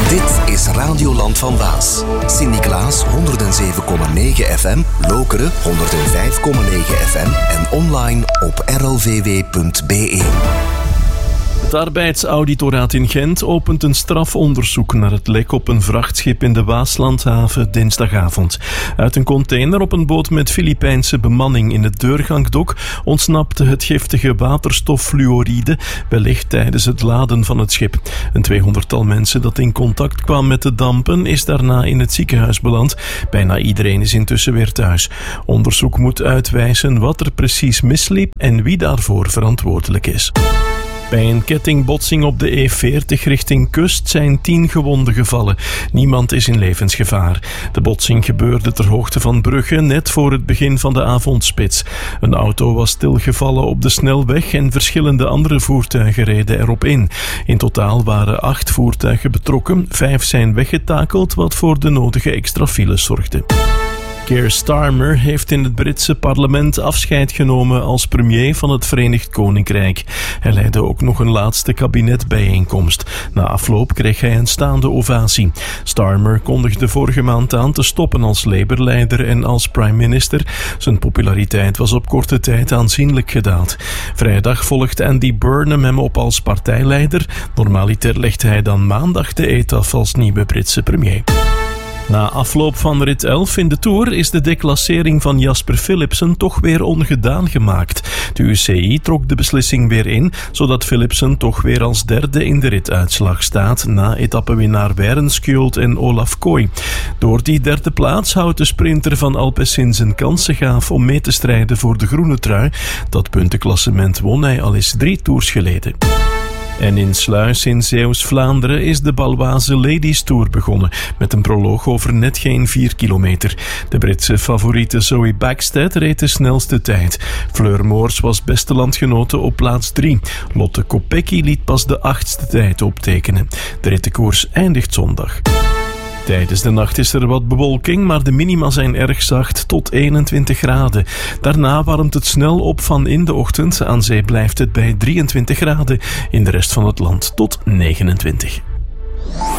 Dit is Radioland van Waas. Sint-Niklaas 107,9 FM, Lokeren 105,9 FM en online op rlvw.be. Het arbeidsauditoraat in Gent opent een strafonderzoek naar het lek op een vrachtschip in de Waaslandhaven dinsdagavond. Uit een container op een boot met Filipijnse bemanning in het deurgangdok ontsnapte het giftige waterstoffluoride, wellicht tijdens het laden van het schip. Een 200-tal mensen dat in contact kwam met de dampen is daarna in het ziekenhuis beland. Bijna iedereen is intussen weer thuis. Onderzoek moet uitwijzen wat er precies misliep en wie daarvoor verantwoordelijk is. Bij een kettingbotsing op de E40 richting Kust zijn 10 gewonden gevallen. Niemand is in levensgevaar. De botsing gebeurde ter hoogte van Brugge, net voor het begin van de avondspits. Een auto was stilgevallen op de snelweg en verschillende andere voertuigen reden erop in. In totaal waren 8 voertuigen betrokken. 5 zijn weggetakeld, wat voor de nodige extra files zorgde. Keir Starmer heeft in het Britse parlement afscheid genomen als premier van het Verenigd Koninkrijk. Hij leidde ook nog een laatste kabinetbijeenkomst. Na afloop kreeg hij een staande ovatie. Starmer kondigde vorige maand aan te stoppen als Labour-leider en als prime minister. Zijn populariteit was op korte tijd aanzienlijk gedaald. Vrijdag volgt Andy Burnham hem op als partijleider. Normaliter legt hij dan maandag de eed af als nieuwe Britse premier. Na afloop van rit 11 in de Tour is de declassering van Jasper Philipsen toch weer ongedaan gemaakt. De UCI trok de beslissing weer in, zodat Philipsen toch weer als derde in de rituitslag staat na etappenwinnaar Werenskjöld en Olaf Kooi. Door die derde plaats houdt de sprinter van Alpecin zijn kansen gaaf om mee te strijden voor de groene trui. Dat puntenklassement won hij al eens 3 tours geleden. En in Sluis in Zeeuws-Vlaanderen is de Baloise Ladies Tour begonnen, met een proloog over net geen 4 kilometer. De Britse favoriete Zoe Bäckstedt reed de snelste tijd. Fleur Moors was beste landgenote op plaats 3. Lotte Kopecky liet pas de 8e tijd optekenen. De rittenkoers eindigt zondag. Tijdens de nacht is er wat bewolking, maar de minima zijn erg zacht, tot 21 graden. Daarna warmt het snel op van in de ochtend. Aan zee blijft het bij 23 graden. In de rest van het land tot 29.